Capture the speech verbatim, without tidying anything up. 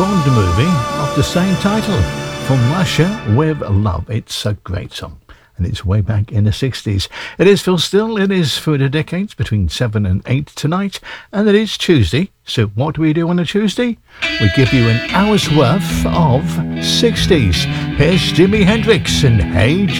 Bond movie of the same title, From Russia with Love. It's a great song, and it's way back in the sixties. It is Phil Still. It is through the decades between seven and eight tonight, and it is Tuesday. So what do we do on a Tuesday? We give you an hour's worth of sixties. Here's Jimi Hendrix and Hey Jude.